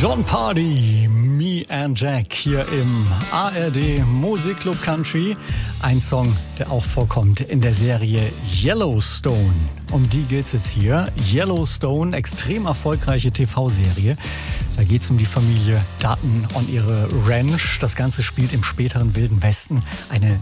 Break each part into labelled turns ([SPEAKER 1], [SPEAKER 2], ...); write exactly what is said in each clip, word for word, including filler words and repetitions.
[SPEAKER 1] Jon Pardi, Me and Jack hier im A R D Musikclub Country. Ein Song, der auch vorkommt in der Serie Yellowstone. Um die geht's jetzt hier. Yellowstone, extrem erfolgreiche T V-Serie. Da geht's um die Familie Dutton und ihre Ranch. Das Ganze spielt im späteren Wilden Westen. Eine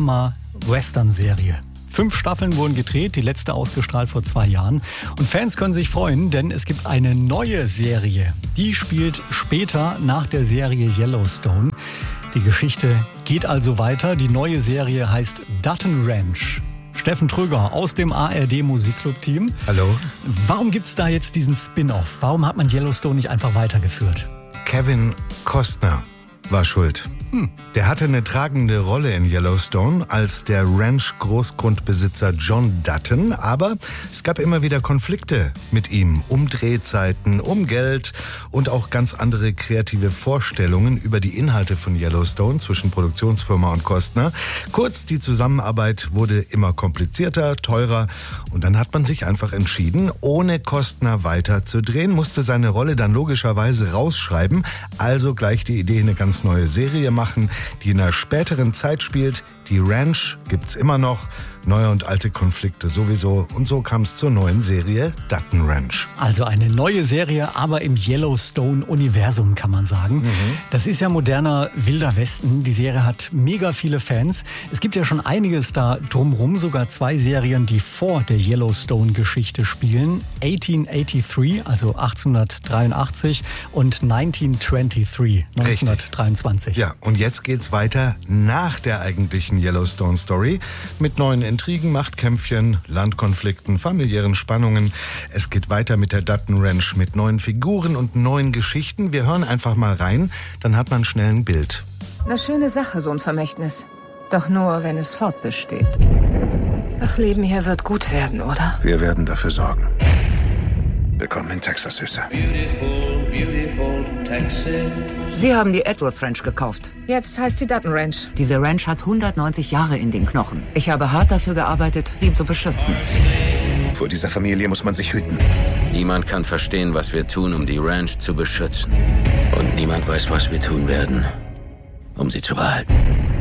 [SPEAKER 1] Drama-Western-Serie. Fünf Staffeln wurden gedreht, die letzte ausgestrahlt vor zwei Jahren. Und Fans können sich freuen, denn es gibt eine neue Serie. Die spielt später nach der Serie Yellowstone. Die Geschichte geht also weiter. Die neue Serie heißt Dutton Ranch. Steffen Tröger aus dem A R D Musikclub-Team.
[SPEAKER 2] Hallo.
[SPEAKER 1] Warum gibt's da jetzt diesen Spin-off? Warum hat man Yellowstone nicht einfach weitergeführt?
[SPEAKER 2] Kevin Costner war schuld. Hm. Der hatte eine tragende Rolle in Yellowstone als der Ranch-Großgrundbesitzer John Dutton, aber es gab immer wieder Konflikte mit ihm um Drehzeiten, um Geld und auch ganz andere kreative Vorstellungen über die Inhalte von Yellowstone zwischen Produktionsfirma und Costner. Kurz, die Zusammenarbeit wurde immer komplizierter, teurer und dann hat man sich einfach entschieden, ohne Costner weiter zu drehen, musste seine Rolle dann logischerweise rausschreiben, also gleich die Idee, eine ganz neue Serie machen. machen, die in einer späteren Zeit spielt. Die Ranch gibt's immer noch, neue und alte Konflikte sowieso. Und so kam es zur neuen Serie Dutton Ranch.
[SPEAKER 1] Also eine neue Serie, aber im Yellowstone-Universum kann man sagen. Mhm. Das ist ja moderner Wilder Westen. Die Serie hat mega viele Fans. Es gibt ja schon einiges da drumrum, sogar zwei Serien, die vor der Yellowstone-Geschichte spielen. achtzehnhundertdreiundachtzig, also achtzehnhundertdreiundachtzig und neunzehnhundertdreiundzwanzig, neunzehnhundertdreiundzwanzig.
[SPEAKER 2] Ja, und jetzt geht's weiter nach der eigentlichen Yellowstone-Story mit neuen Intrigen, Machtkämpfchen, Landkonflikten, familiären Spannungen. Es geht weiter mit der Dutton Ranch mit neuen Figuren und neuen Geschichten. Wir hören einfach mal rein, dann hat man schnell ein Bild.
[SPEAKER 3] Eine schöne Sache, so ein Vermächtnis. Doch nur, wenn es fortbesteht. Das Leben hier wird gut werden, oder?
[SPEAKER 4] Wir werden dafür sorgen. Willkommen in Texas, Süße.
[SPEAKER 5] Beautiful, beautiful Texas.
[SPEAKER 6] Sie haben die Edwards Ranch gekauft.
[SPEAKER 3] Jetzt heißt sie Dutton Ranch.
[SPEAKER 6] Diese Ranch hat hundertneunzig Jahre in den Knochen. Ich habe hart dafür gearbeitet, sie zu beschützen.
[SPEAKER 4] Vor dieser Familie muss man sich hüten.
[SPEAKER 7] Niemand kann verstehen, was wir tun, um die Ranch zu beschützen. Und niemand weiß, was wir tun werden, um sie zu behalten.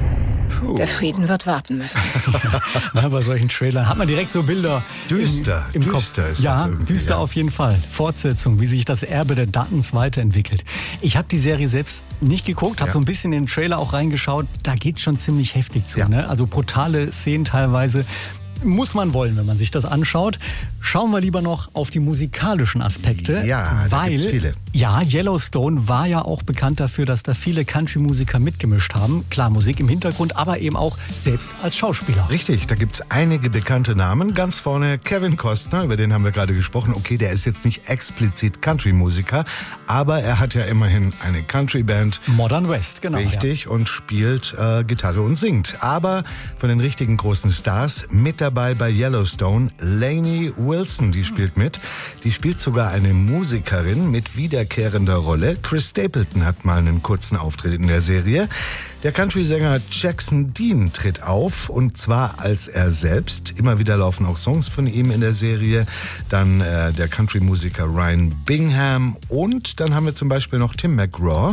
[SPEAKER 3] Puh. Der Frieden wird warten müssen.
[SPEAKER 1] Ja, bei solchen Trailern hat man direkt so Bilder
[SPEAKER 2] düster,
[SPEAKER 1] im, im
[SPEAKER 2] düster
[SPEAKER 1] Kopf.
[SPEAKER 2] Ist
[SPEAKER 1] ja,
[SPEAKER 2] das irgendwie,
[SPEAKER 1] düster
[SPEAKER 2] ja.
[SPEAKER 1] auf jeden Fall. Fortsetzung, wie sich das Erbe der Duttons weiterentwickelt. Ich habe die Serie selbst nicht geguckt, habe
[SPEAKER 2] ja.
[SPEAKER 1] so ein bisschen in den Trailer auch reingeschaut. Da geht schon ziemlich heftig zu.
[SPEAKER 2] Ja.
[SPEAKER 1] Ne? Also brutale Szenen teilweise. Muss man wollen, wenn man sich das anschaut. Schauen wir lieber noch auf die musikalischen Aspekte.
[SPEAKER 2] Ja, da
[SPEAKER 1] weil,
[SPEAKER 2] gibt's viele.
[SPEAKER 1] Ja, Yellowstone war ja auch bekannt dafür, dass da viele Country-Musiker mitgemischt haben. Klar, Musik im Hintergrund, aber eben auch selbst als Schauspieler.
[SPEAKER 2] Richtig, da gibt's einige bekannte Namen. Ganz vorne Kevin Costner, über den haben wir gerade gesprochen. Okay, der ist jetzt nicht explizit Country-Musiker, aber er hat ja immerhin eine Country-Band.
[SPEAKER 1] Modern West, genau.
[SPEAKER 2] Richtig, ja. Und spielt äh, Gitarre und singt. Aber von den richtigen großen Stars mit dabei bei Yellowstone, Lainey Wilson, die spielt mit. Die spielt sogar eine Musikerin mit wiederkehrender Rolle. Chris Stapleton hat mal einen kurzen Auftritt in der Serie. Der Country-Sänger Jackson Dean tritt auf, und zwar als er selbst. Immer wieder laufen auch Songs von ihm in der Serie. Dann äh, der Country-Musiker Ryan Bingham, und dann haben wir zum Beispiel noch Tim McGraw.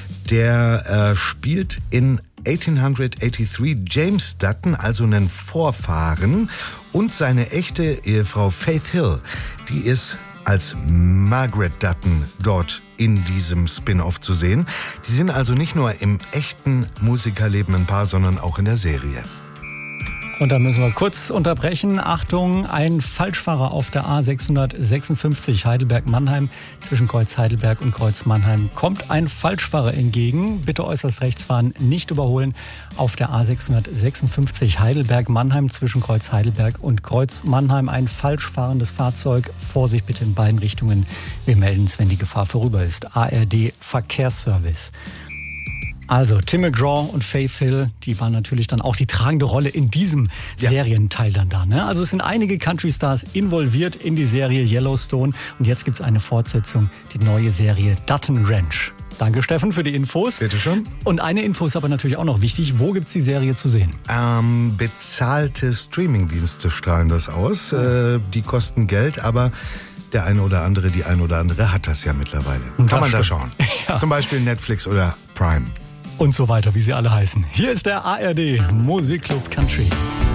[SPEAKER 2] Der äh, spielt in achtzehnhundertdreiundachtzig James Dutton, also einen Vorfahren, und seine echte Ehefrau Faith Hill, die ist als Margaret Dutton dort in diesem Spin-off zu sehen. Die sind also nicht nur im echten Musikerleben ein Paar, sondern auch in der Serie.
[SPEAKER 1] Und da müssen wir kurz unterbrechen. Achtung, ein Falschfahrer auf der A sechshundertsechsundfünfzig Heidelberg-Mannheim. Zwischen Kreuz Heidelberg und Kreuz Mannheim kommt ein Falschfahrer entgegen. Bitte äußerst rechts fahren, nicht überholen. Auf der A sechshundertsechsundfünfzig Heidelberg-Mannheim zwischen Kreuz Heidelberg und Kreuz Mannheim ein falsch fahrendes Fahrzeug. Vorsicht bitte in beiden Richtungen. Wir melden es, wenn die Gefahr vorüber ist. A R D Verkehrsservice. Also Tim McGraw und Faith Hill, die waren natürlich dann auch die tragende Rolle in diesem ja. Serienteil dann da. Ne? Also es sind einige Country-Stars involviert in die Serie Yellowstone. Und jetzt gibt's eine Fortsetzung, die neue Serie Dutton Ranch. Danke, Steffen, für die Infos.
[SPEAKER 2] Bitte schon.
[SPEAKER 1] Und eine Info ist aber natürlich auch noch wichtig. Wo gibt's die Serie zu sehen?
[SPEAKER 2] Ähm, bezahlte Streamingdienste strahlen das aus. Äh, die kosten Geld, aber der eine oder andere, die eine oder andere hat das ja mittlerweile. Kann
[SPEAKER 1] das
[SPEAKER 2] man
[SPEAKER 1] stimmt.
[SPEAKER 2] da schauen.
[SPEAKER 1] Ja.
[SPEAKER 2] Zum Beispiel Netflix oder Prime.
[SPEAKER 1] Und so weiter, wie sie alle heißen. Hier ist der A R D Musikclub Country.